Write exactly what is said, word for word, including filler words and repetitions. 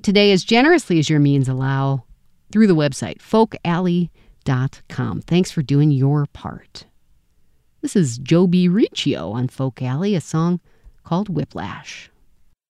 today as generously as your means allow through the website, folk alley dot com. Thanks for doing your part. This is Joe B. Riccio on Folk Alley, a song called Whiplash.